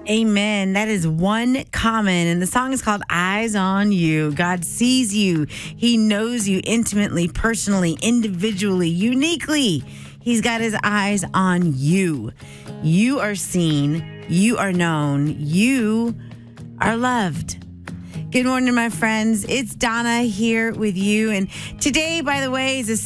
Amen. That is one common. And the song is called Eyes on You. God sees you. He knows you intimately, personally, individually, uniquely. He's got his eyes on you. You are seen. You are known. You are loved. Good morning, my friends. It's Donna here with you. And today, by the way, is a